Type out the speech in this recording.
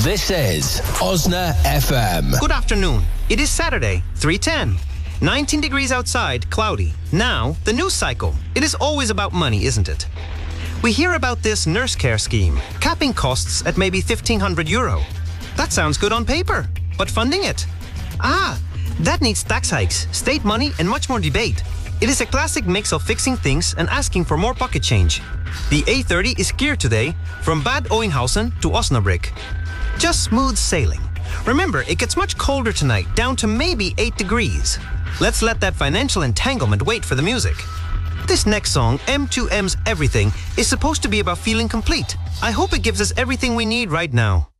This is Osna FM. Good afternoon. It is Saturday, 3:10. 19 degrees outside, cloudy. Now, the news cycle. It is always about money, isn't it? We hear about this nurse care scheme, capping costs at maybe €1,500. That sounds good on paper, but funding it? That needs tax hikes, state money, and much more debate. It is a classic mix of fixing things and asking for more pocket change. The A30 is clear today from Bad Oeynhausen to Osnabrück. Just smooth sailing. Remember, it gets much colder tonight, down to maybe 8 degrees. Let's let that financial entanglement wait for the music. This next song, M2M's Everything, is supposed to be about feeling complete. I hope it gives us everything we need right now.